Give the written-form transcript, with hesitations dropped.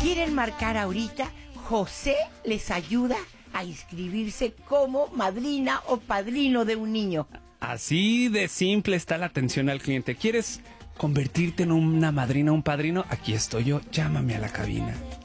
quieren marcar ahorita, José les ayuda a inscribirse como madrina o padrino de un niño. Así de simple está la atención al cliente. ¿Quieres convertirte en una madrina o un padrino? Aquí estoy yo, llámame a la cabina.